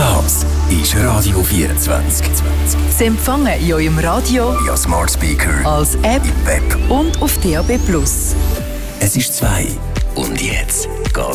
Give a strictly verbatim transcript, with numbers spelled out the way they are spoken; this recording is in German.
Das ist Radio vierundzwanzig. Sie empfangen in eurem Radio, via Smart Speaker, als App im Web und auf D A B plus. Es ist zwei. Und jetzt geht